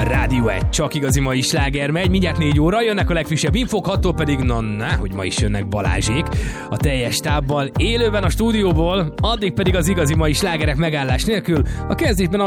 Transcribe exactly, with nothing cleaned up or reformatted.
Rádió egy csak igazi mai sláger megy, mindjárt négy óra, jönnek a legfrissebb infók, hattól pedig, na, na, hogy ma is jönnek Balázsék a teljes tábbal, élőben a stúdióból, addig pedig az igazi mai slágerek megállás nélkül, a kezdésben